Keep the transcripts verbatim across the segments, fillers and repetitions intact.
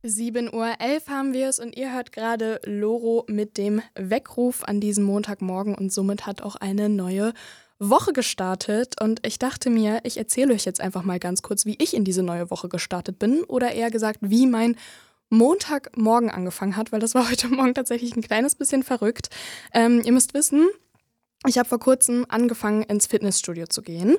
sieben Uhr elf haben wir es und ihr hört gerade Loro mit dem Weckruf an diesem Montagmorgen und somit hat auch eine neue Woche gestartet und ich dachte mir, ich erzähle euch jetzt einfach mal ganz kurz, wie ich in diese neue Woche gestartet bin oder eher gesagt, wie mein Montagmorgen angefangen hat, weil das war heute Morgen tatsächlich ein kleines bisschen verrückt. Ähm, ihr müsst wissen, ich habe vor kurzem angefangen, ins Fitnessstudio zu gehen.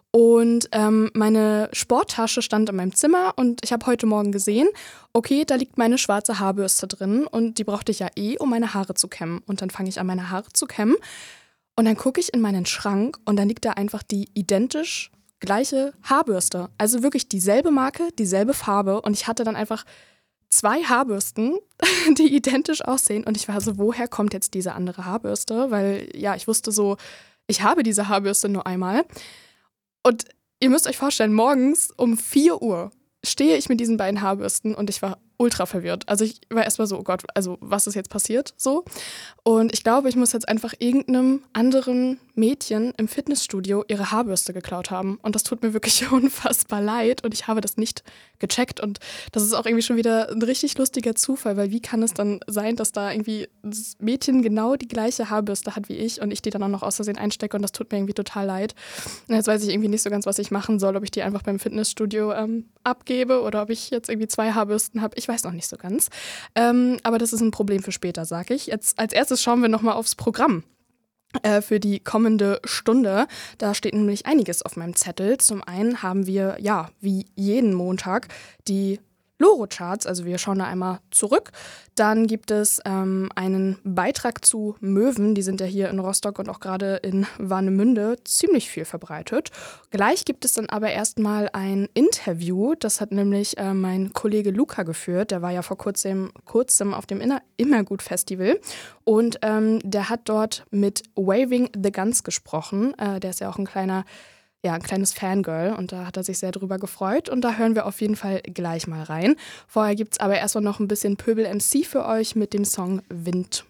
Und ähm, meine Sporttasche stand in meinem Zimmer und ich habe heute Morgen gesehen, okay, da liegt meine schwarze Haarbürste drin und die brauchte ich ja eh, um meine Haare zu kämmen. Und dann fange ich an, meine Haare zu kämmen und dann gucke ich in meinen Schrank und dann liegt da einfach die identisch gleiche Haarbürste. Also wirklich dieselbe Marke, dieselbe Farbe und ich hatte dann einfach zwei Haarbürsten, die identisch aussehen und ich war so, woher kommt jetzt diese andere Haarbürste? Weil ja, ich wusste so, ich habe diese Haarbürste nur einmal. Und ihr müsst euch vorstellen, morgens um vier Uhr stehe ich mit diesen beiden Haarbürsten und ich war ultra verwirrt. Also ich war erstmal so, oh Gott, also was ist jetzt passiert? So. Und ich glaube, ich muss jetzt einfach irgendeinem anderen Mädchen im Fitnessstudio ihre Haarbürste geklaut haben. Und das tut mir wirklich unfassbar leid und ich habe das nicht gecheckt. Und das ist auch irgendwie schon wieder ein richtig lustiger Zufall, weil wie kann es dann sein, dass da irgendwie das Mädchen genau die gleiche Haarbürste hat wie ich und ich die dann auch noch aus Versehen einstecke und das tut mir irgendwie total leid. Und jetzt weiß ich irgendwie nicht so ganz, was ich machen soll, ob ich die einfach beim Fitnessstudio ähm, abgebe oder ob ich jetzt irgendwie zwei Haarbürsten habe. Ich weiß noch nicht so ganz. Ähm, aber das ist ein Problem für später, sag ich. Jetzt als erstes schauen wir nochmal aufs Programm äh, für die kommende Stunde. Da steht nämlich einiges auf meinem Zettel. Zum einen haben wir, ja, wie jeden Montag die Loro-Charts, also wir schauen da einmal zurück. Dann gibt es ähm, einen Beitrag zu Möwen, die sind ja hier in Rostock und auch gerade in Warnemünde ziemlich viel verbreitet. Gleich gibt es dann aber erstmal ein Interview, das hat nämlich äh, mein Kollege Luca geführt, der war ja vor kurzem, kurzem auf dem Inner- Immergut-Festival und ähm, der hat dort mit Waving the Guns gesprochen, äh, der ist ja auch ein kleiner Ja, ein kleines Fangirl und da hat er sich sehr drüber gefreut und da hören wir auf jeden Fall gleich mal rein. Vorher gibt es aber erstmal noch ein bisschen Pöbel M C für euch mit dem Song Wind.